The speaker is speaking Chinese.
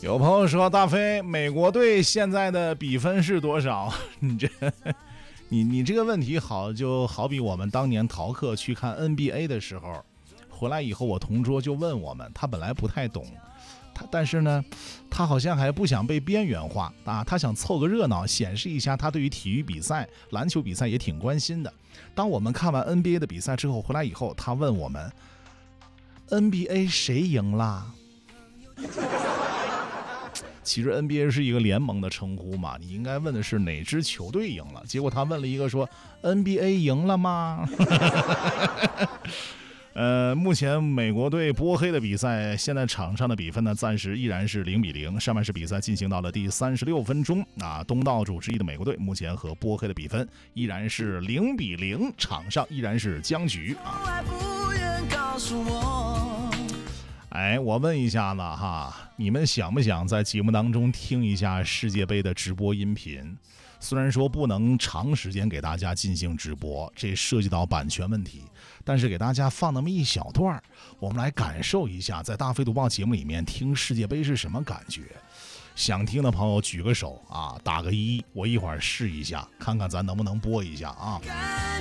有朋友说大飞，美国队现在的比分是多少？你这个问题就好比我们当年逃课去看 NBA 的时候，回来以后我同桌就问我们，他本来不太懂，但是呢，他好像还不想被边缘化啊，他想凑个热闹，显示一下他对于体育比赛、篮球比赛也挺关心的。当我们看完 NBA 的比赛之后回来以后，他问我们 NBA 谁赢啦？其实 NBA 是一个联盟的称呼嘛，你应该问的是哪支球队赢了。结果他问了一个说 NBA 赢了吗？目前美国队波黑的比赛，现在场上的比分呢，暂时依然是0-0。上半时比赛进行到了第36分钟啊，东道主之一的美国队目前和波黑的比分依然是0-0，场上依然是僵局啊。我问一下子哈，你们想不想在节目当中听一下世界杯的直播音频？虽然说不能长时间给大家进行直播，这涉及到版权问题，但是给大家放那么一小段，我们来感受一下在大飞读报节目里面听世界杯是什么感觉。想听的朋友举个手啊，打个1，我一会儿试一下，看看咱能不能播一下啊。感